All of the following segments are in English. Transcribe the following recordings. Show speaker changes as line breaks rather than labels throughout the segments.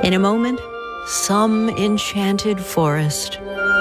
In a moment, some enchanted forest.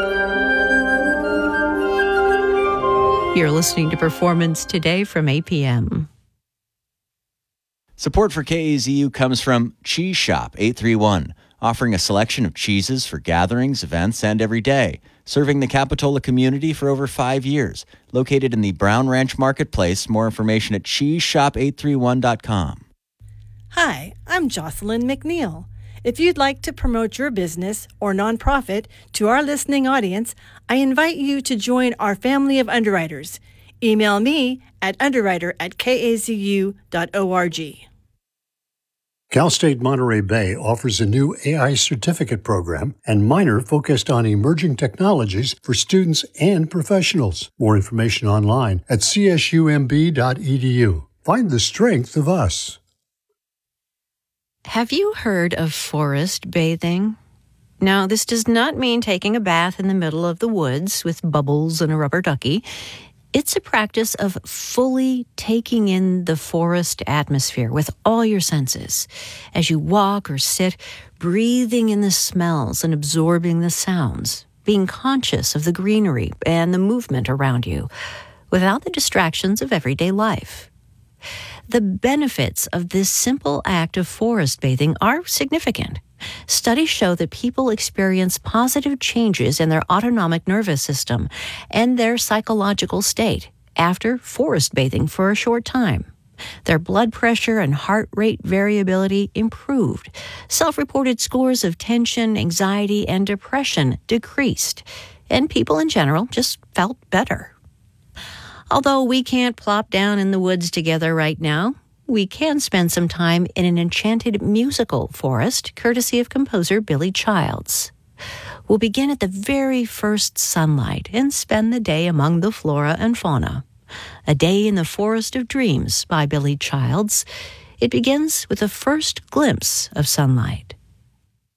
You're listening to Performance Today from APM.
Support for KAZU comes from Cheese Shop 831, offering a selection of cheeses for gatherings, events, and every day. Serving the Capitola community for over 5 years. Located in the Brown Ranch Marketplace. More information at cheeseshop831.com.
Hi, I'm Jocelyn McNeil. If you'd like to promote your business or nonprofit to our listening audience, I invite you to join our family of underwriters. Email me at underwriter@kazu.org.
Cal State Monterey Bay offers a new AI certificate program and minor focused on emerging technologies for students and professionals. More information online at csumb.edu. Find the strength of us.
Have you heard of forest bathing? Now, this does not mean taking a bath in the middle of the woods with bubbles and a rubber ducky. It's a practice of fully taking in the forest atmosphere with all your senses. As you walk or sit, breathing in the smells and absorbing the sounds, being conscious of the greenery and the movement around you, without the distractions of everyday life. The benefits of this simple act of forest bathing are significant. Studies show that people experience positive changes in their autonomic nervous system and their psychological state after forest bathing for a short time. Their blood pressure and heart rate variability improved. Self-reported scores of tension, anxiety, and depression decreased. And people in general just felt better. Although we can't plop down in the woods together right now, we can spend some time in an enchanted musical forest, courtesy of composer Billy Childs. We'll begin at the very first sunlight and spend the day among the flora and fauna. A Day in the Forest of Dreams by Billy Childs. It begins with the first glimpse of sunlight.